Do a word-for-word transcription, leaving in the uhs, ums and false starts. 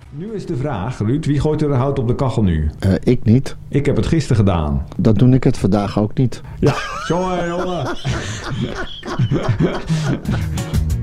Nu is de vraag, Ruud, wie gooit er hout op de kachel nu? Uh, ik niet. Ik heb het gisteren gedaan. Dat doe ik het vandaag ook niet. Ja, jongen, jongen.